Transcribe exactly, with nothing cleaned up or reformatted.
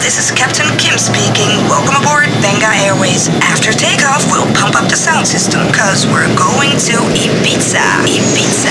this is Captain Kim speaking. Welcome aboard Benga Airways. After takeoff, we'll pump up the sound system, cause we're going to Ibiza. Ibiza.